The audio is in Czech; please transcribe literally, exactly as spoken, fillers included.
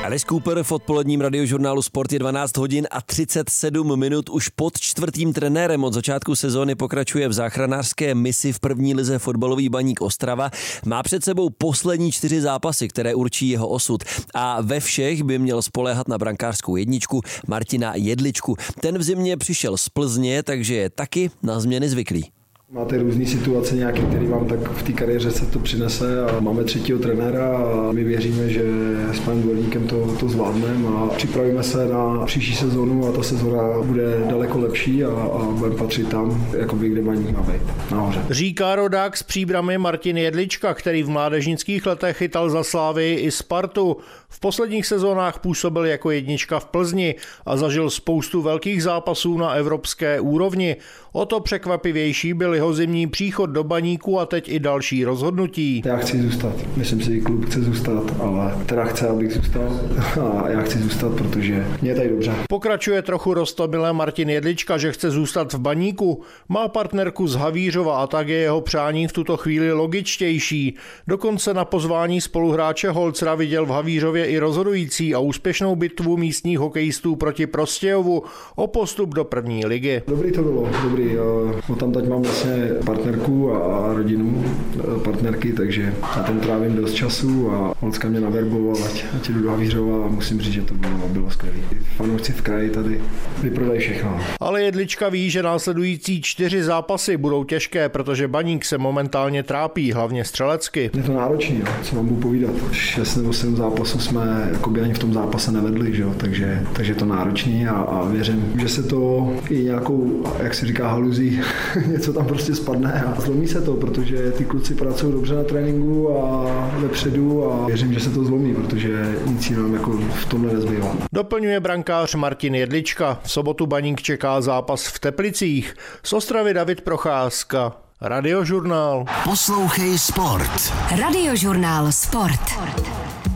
Alice Cooper v odpoledním radiožurnálu Sport je dvanáct hodin a třicet sedm minut. Už pod čtvrtým trenérem od začátku sezóny pokračuje v záchranářské misi v první lize fotbalový Baník Ostrava. Má před sebou poslední čtyři zápasy, které určí jeho osud. A ve všech by měl spoléhat na brankářskou jedničku Martina Jedličku. Ten v zimě přišel z Plzně, takže je taky na změny zvyklý. Máte různé situace nějaké, které vám tak v té kariéře se to přinese a máme třetího trenéra a my věříme, že s panem Dvorníkem to, to zvládneme a připravíme se na příští sezonu a ta sezona bude daleko lepší a, a budeme patřit tam, jakoby, kde Baník má být, nahoře. Říká rodák z Příbrami Martin Jedlička, který v mládežnických letech chytal za Slávii i Spartu. V posledních sezónách působil jako jednička v Plzni a zažil spoustu velkých zápasů na evropské úrovni. O to překvapivější byl jeho zimní příchod do Baníku a teď i další rozhodnutí. Já chci zůstat. Myslím si, že klub chce zůstat, ale teda chce, abych zůstal a já chci zůstat, protože mě je tady dobře. Pokračuje trochu roztomilé Martin Jedlička, že chce zůstat v Baníku. Má partnerku z Havířova a tak je jeho přání v tuto chvíli logičtější. Dokonce na pozvání spoluhráče Holcera viděl v Havířově i rozhodující a úspěšnou bitvu místních hokejistů proti Prostějovu o postup do první ligy. Dobrý to bylo, dobrý. O tam teď mám vlastně partnerku a rodinu partnerky, takže na tom trávím dost času a Holcka mě naverboval, ať, ať jdu do Havířova a musím říct, že to bylo, bylo skvělé. Fanoušci v kraji tady vyprodají všechno. Ale Jedlička ví, že následující čtyři zápasy budou těžké, protože Baník se momentálně trápí, hlavně střelecky. Je to náročný, jo, co vám budu povídat. šest nebo sedm zápasů jsme jakoby ani v tom zápase nevedli, že jo, takže, takže je to náročný a, a věřím, že se to i nějakou, jak se říká, haluzí, něco tam prostě spadne a zlomí se to, protože ty kluci pracují dobře na tréninku a vepředu a věřím, že se to zlomí, protože nic jiného jako v tomhle nezbývá. Doplňuje brankář Martin Jedlička. V sobotu Baník čeká zápas v Teplicích. Z Ostravy David Procházka. Radiožurnál. Poslouchej Sport. Radiožurnál Sport.